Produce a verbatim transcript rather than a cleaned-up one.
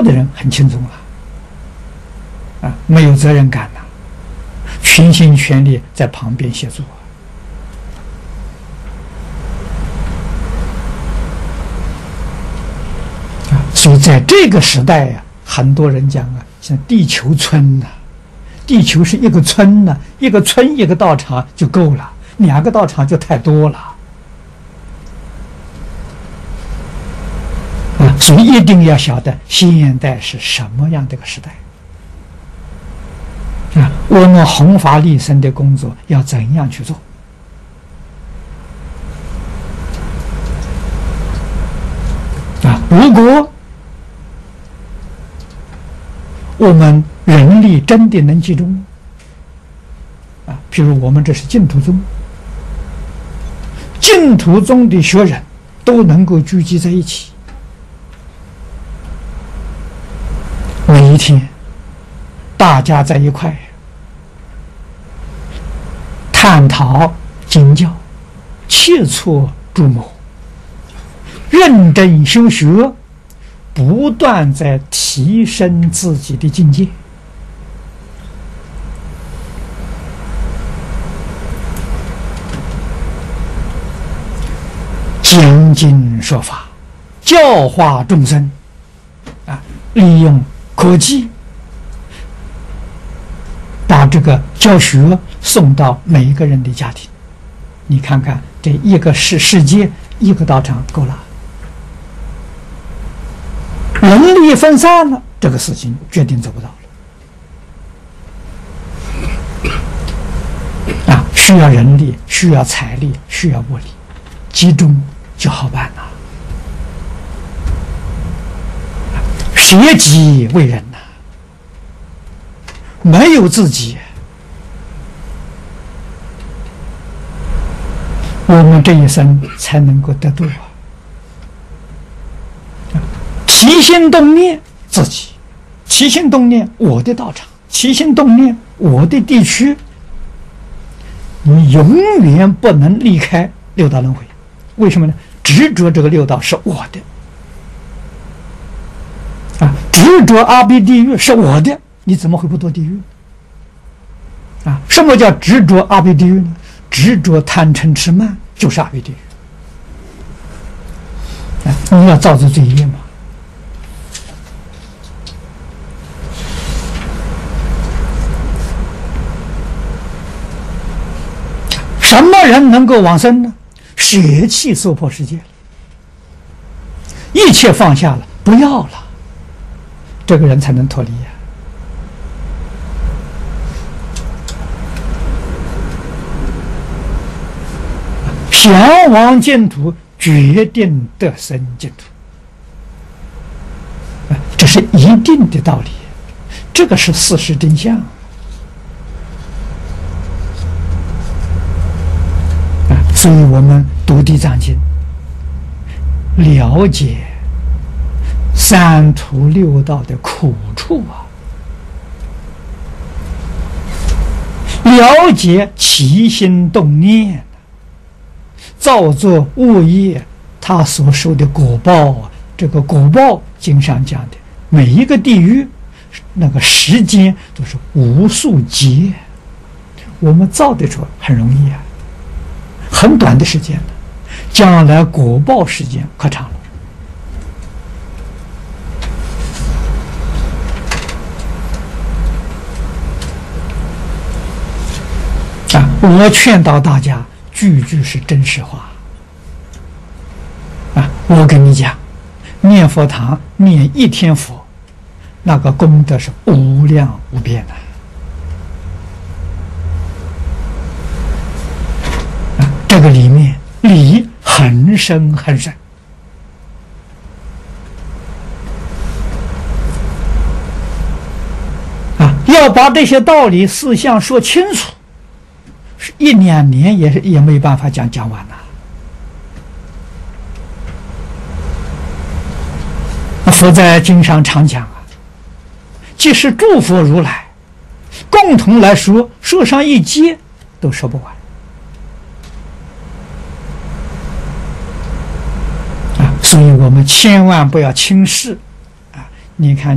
的人很轻松了，啊，没有责任感了，全心全力在旁边协助。啊，所以在这个时代呀、啊，很多人讲啊，像地球村呐、啊，地球是一个村呐、啊，一个村一个道场就够了，两个道场就太多了。啊，所以一定要晓得现代是什么样的一个时代。啊，我们弘法利生的工作要怎样去做？啊，如果我们人力真的能集中，啊，譬如我们这是净土宗，净土宗的学人都能够聚集在一起，每一天大家在一块探讨经教，切磋诸谋，认真修学，不断在提升自己的境界。讲经说法，教化众生，啊，利用科技把这个教学送到每一个人的家庭。你看看，这一个世世界一个道场够了。人力分散了，这个事情决定做不到了。啊，需要人力，需要财力，需要物力，集中就好办了。舍己为人呐、啊，没有自己，我们这一生才能够得度啊！起心动念自己，起心动念我的道场，起心动念我的地区，你永远不能离开六道轮回。为什么呢？执着这个六道是我的啊，执着阿鼻地狱是我的，你怎么会不堕地狱啊？什么叫执着阿鼻地狱呢？执着贪嗔痴慢就是阿鼻地狱啊！你要造作罪业嘛。什么人能够往生呢？舍弃娑婆世界，一切放下了，不要了，这个人才能脱离呀、啊。向往净土，决定得生净土，啊，这是一定的道理，这个是事实真相。所以我们读地藏经，了解三途六道的苦处啊，了解起心动念，造作恶业，他所受的果报啊，这个果报经上讲的，每一个地狱那个时间都是无数劫，我们造得出很容易啊。很短的时间了，将来果报时间可长了。啊，我劝导大家，句句是真实话。啊，我跟你讲，念佛堂念一天佛，那个功德是无量无边的。这个里面理很深很深啊！要把这些道理事项说清楚，一两年也是也没办法讲讲完了。佛在经上常讲啊，即使诸佛如来共同来说，说上一节都说不完。所以我们千万不要轻视啊！你看。